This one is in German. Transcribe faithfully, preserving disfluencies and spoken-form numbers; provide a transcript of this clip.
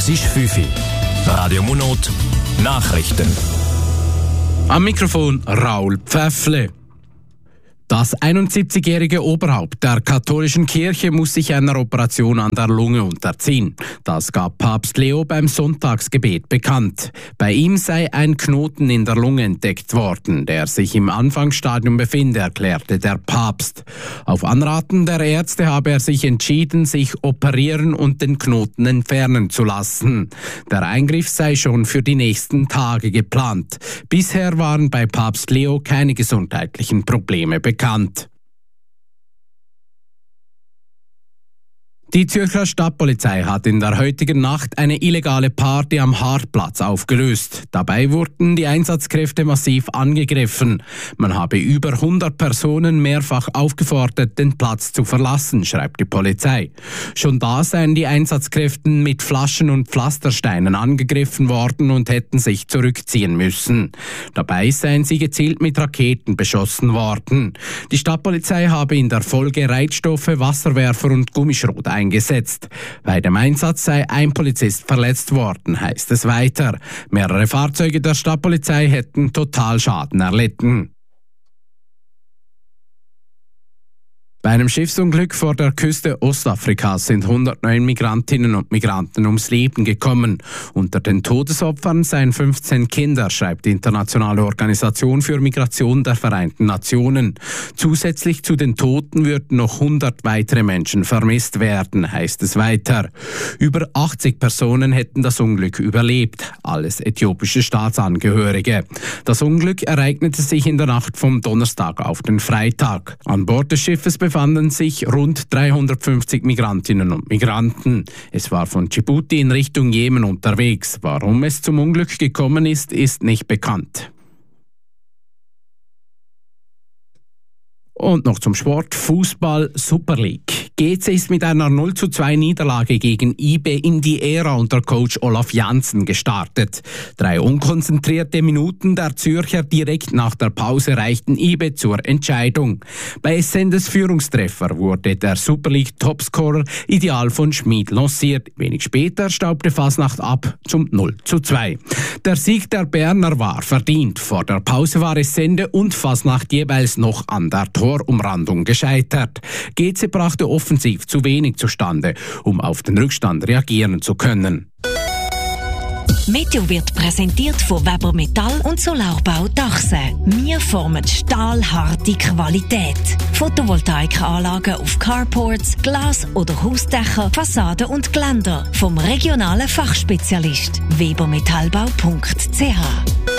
Es ist fünf Uhr. Radio Monat Nachrichten. Am Mikrofon Raul Pfäffle. Das einundsiebzigjährige Oberhaupt der katholischen Kirche muss sich einer Operation an der Lunge unterziehen. Das gab Papst Leo beim Sonntagsgebet bekannt. Bei ihm sei ein Knoten in der Lunge entdeckt worden, der sich im Anfangsstadium befinde, erklärte der Papst. Auf Anraten der Ärzte habe er sich entschieden, sich operieren und den Knoten entfernen zu lassen. Der Eingriff sei schon für die nächsten Tage geplant. Bisher waren bei Papst Leo keine gesundheitlichen Probleme bekannt. Bekannt. Die Zürcher Stadtpolizei hat in der heutigen Nacht eine illegale Party am Hartplatz aufgelöst. Dabei wurden die Einsatzkräfte massiv angegriffen. Man habe über hundert Personen mehrfach aufgefordert, den Platz zu verlassen, schreibt die Polizei. Schon da seien die Einsatzkräfte mit Flaschen und Pflastersteinen angegriffen worden und hätten sich zurückziehen müssen. Dabei seien sie gezielt mit Raketen beschossen worden. Die Stadtpolizei habe in der Folge Reitstoffe, Wasserwerfer und Gummischrot eingesetzt. eingesetzt. Bei dem Einsatz sei ein Polizist verletzt worden, heißt es weiter. Mehrere Fahrzeuge der Stadtpolizei hätten Totalschaden erlitten. Bei einem Schiffsunglück vor der Küste Ostafrikas sind hundertneun Migrantinnen und Migranten ums Leben gekommen. Unter den Todesopfern seien fünfzehn Kinder, schreibt die Internationale Organisation für Migration der Vereinten Nationen. Zusätzlich zu den Toten würden noch hundert weitere Menschen vermisst werden, heißt es weiter. Über achtzig Personen hätten das Unglück überlebt, alles äthiopische Staatsangehörige. Das Unglück ereignete sich in der Nacht vom Donnerstag auf den Freitag. An Bord des Schiffes befanden sich rund dreihundertfünfzig Migrantinnen und Migranten. Es war von Djibouti in Richtung Jemen unterwegs. Warum es zum Unglück gekommen ist, ist nicht bekannt. Und noch zum Sport. Fußball Super League. G C ist mit einer null zu zwei Niederlage gegen I B in die Ära unter Coach Olaf Janssen gestartet. Drei unkonzentrierte Minuten der Zürcher direkt nach der Pause reichten I B zur Entscheidung. Bei Essendes Führungstreffer wurde der Super League Topscorer Ideal von Schmid lanciert. Wenig später staubte Fasnacht ab zum null zu zwei. Der Sieg der Berner war verdient. Vor der Pause war Essende und Fasnacht jeweils noch an der Torumrandung gescheitert. G C brachte offensiv zu wenig zustande, um auf den Rückstand reagieren zu können. Meteo wird präsentiert von Weber Metall und Solarbau Dachse. Wir formen stahlharte Qualität. Photovoltaikanlagen auf Carports, Glas- oder Hausdächer, Fassaden und Geländer. Vom regionalen Fachspezialist weber metallbau punkt c h.